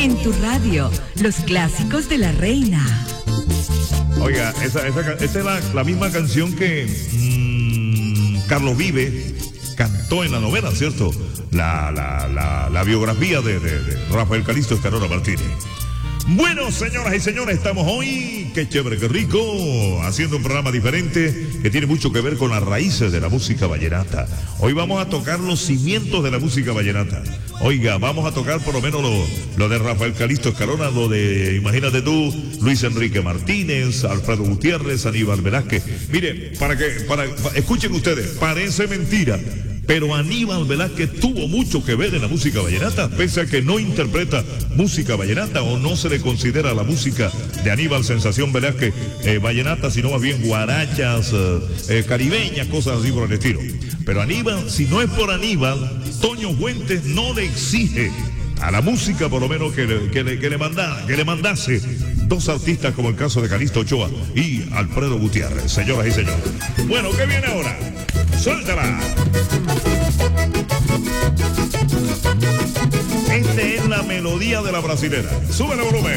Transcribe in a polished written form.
En tu radio, los clásicos de la reina. Oiga, esa es la misma canción que Carlos Vive cantó en la novela, ¿cierto? La biografía de Rafael Calixto Escalona Martínez. Bueno, señoras y señores, estamos hoy, qué chévere, qué rico, haciendo un programa diferente que tiene mucho que ver con las raíces de la música vallenata. Hoy vamos a tocar los cimientos de la música vallenata. Oiga, vamos a tocar por lo menos lo de Rafael Calixto Escalona, lo de, imagínate tú, Luis Enrique Martínez, Alfredo Gutiérrez, Aníbal Velázquez. Mire, escuchen ustedes, parece mentira, pero Aníbal Velázquez tuvo mucho que ver en la música vallenata, pese a que no interpreta música vallenata o no se le considera la música de Aníbal Sensación Velázquez vallenata, sino más bien guarachas, caribeñas, cosas así por el estilo. Pero Aníbal, si no es por Aníbal, Toño Fuentes no le exige a la música por lo menos que le mandase dos artistas como el caso de Calixto Ochoa y Alfredo Gutiérrez, señoras y señores. Bueno, ¿qué viene ahora? ¡Suéltala! Esta es la melodía de la brasilera. Súbele volumen.